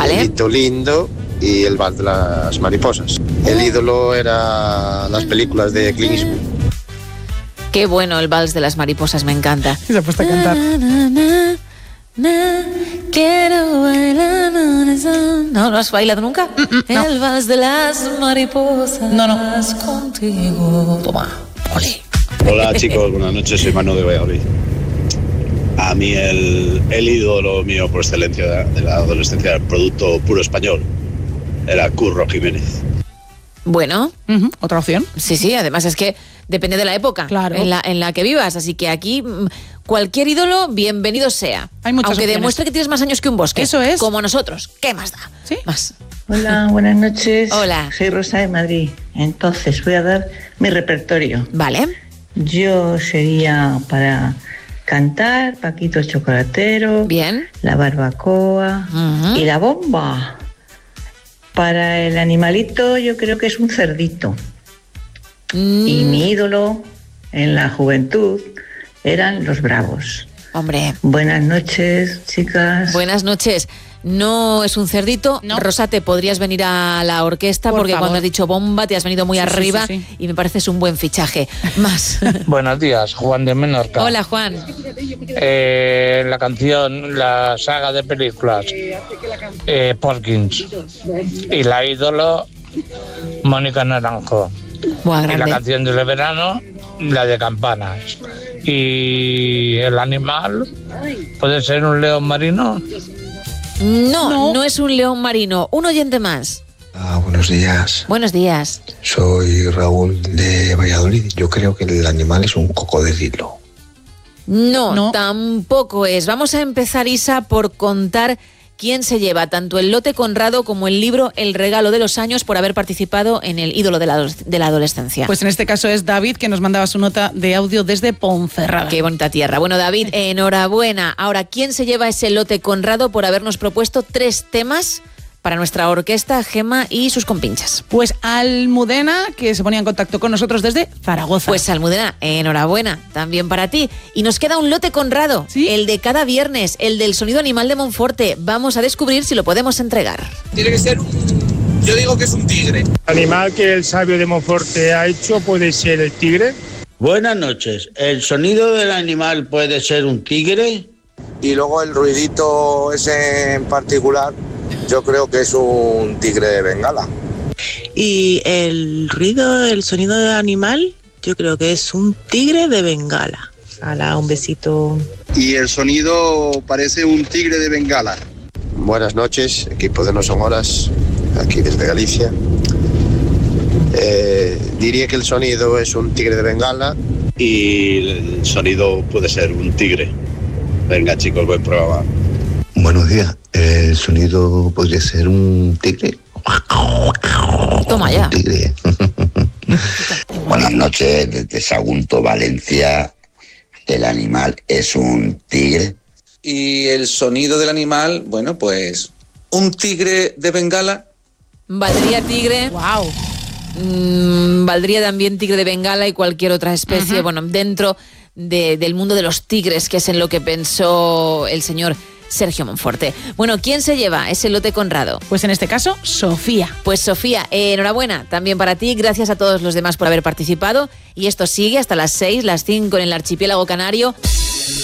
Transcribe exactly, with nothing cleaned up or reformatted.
Vale. Cielito lindo y el vals de las mariposas. El ídolo era las películas de Clint Eastwood. Qué bueno el vals de las mariposas, me encanta. Se ha puesto a cantar. Na, na, na, na, quiero bailar. ¿No, no has bailado nunca? Mm, no. El vals de las mariposas. No, no. Contigo. Toma, ole. Hola chicos, buenas noches, soy Manu de Valladolid. A mí el, el ídolo mío por excelencia de, de la adolescencia, el producto puro español, era Curro Jiménez. Bueno. Uh-huh. ¿Otra opción? Sí, sí, además es que depende de la época claro. en, la, en la que vivas, así que aquí cualquier ídolo, bienvenido sea. Hay muchas Aunque opciones. demuestre que tienes más años que un bosque. Eso es. Como nosotros. ¿Qué más da? ¿Sí? Más. Hola, buenas noches. Hola. Soy Rosa de Madrid. Entonces voy a dar mi repertorio. Vale. Yo sería para cantar Paquito el Chocolatero. Bien. La Barbacoa. Uh-huh. Y la bomba. Para el animalito yo creo que es un cerdito. Mm. Y mi ídolo en la juventud eran los Bravos. Hombre. Buenas noches, chicas. Buenas noches. No es un cerdito. No. Rosa, te podrías venir a la orquesta Por porque favor. cuando has dicho bomba te has venido muy Sí, arriba sí, sí, sí. y me pareces un buen fichaje. Más. Buenos días, Juan de Menorca. Hola, Juan. Eh, la canción, la saga de películas, eh, Porkins. Y la ídolo, Mónica Naranjo. Buah, Y la grande. canción del verano, la de Campanas. Y el animal, puede ser un león marino. No, no, No. es un león marino. Un oyente más. Ah, buenos días. Buenos días. Soy Raúl de Valladolid. Yo creo que el animal es un cocodrilo. No, No. tampoco es. Vamos a empezar, Isa, por contar quién se lleva tanto el lote Conrado como el libro El regalo de los años por haber participado en el ídolo de la, de la adolescencia. Pues en este caso es David, que nos mandaba su nota de audio desde Ponferrada. Qué bonita tierra. Bueno, David, enhorabuena. Ahora, ¿quién se lleva ese lote Conrado por habernos propuesto tres temas para nuestra orquesta, Gema y sus compinchas? Pues Almudena, que se ponía en contacto con nosotros desde Zaragoza. Pues Almudena, enhorabuena, también para ti. Y nos queda un lote Conrado, ¿Sí? el de cada viernes, el del sonido animal de Monforte. Vamos a descubrir si lo podemos entregar. Tiene que ser un... Yo digo que es un tigre. Animal que el sabio de Monforte ha hecho puede ser el tigre. Buenas noches. ¿El sonido del animal puede ser un tigre? Y luego el ruidito ese en particular, yo creo que es un tigre de Bengala. Y el ruido, el sonido del animal, yo creo que es un tigre de Bengala. Hala, un besito. Y el sonido parece un tigre de Bengala. Buenas noches, equipo de No Son Horas, aquí desde Galicia. Eh, diría que el sonido es un tigre de Bengala. Y el sonido puede ser un tigre. Venga chicos, buen programa. Buenos días. El sonido podría ser un tigre. Toma ya. Un tigre. Buenas noches, desde Sagunto, Valencia. El animal es un tigre. Y el sonido del animal, bueno, pues un tigre de Bengala. Valdría tigre. Wow. Mm, valdría también tigre de Bengala y cualquier otra especie. Uh-huh. Bueno, dentro de, del mundo de los tigres, que es en lo que pensó el señor Sergio Monforte. Bueno, ¿quién se lleva ese lote Conrado? Pues en este caso, Sofía. Pues Sofía, eh, enhorabuena también para ti. Gracias a todos los demás por haber participado. Y esto sigue hasta las seis, las cinco en el archipiélago canario.